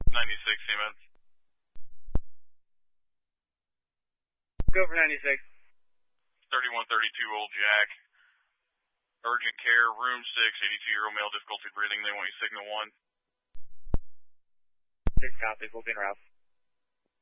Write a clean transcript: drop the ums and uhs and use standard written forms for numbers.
96, Seaman. Go for 96. 3132 Old Jack. Urgent care, room 6, 82-year-old male, difficulty breathing. They want you signal 1. 6 copies, we'll be en route.